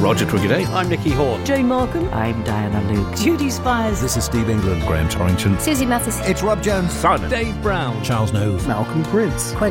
Roger Twiggy. I'm Nicky Horn. Jane Markham. I'm Diana Luke. Judy Spires. This is Steve England. Graham Torrington. Susie Mathis. It's Rob Jones. Simon. Dave Brown. Charles Knowles. Malcolm Prince.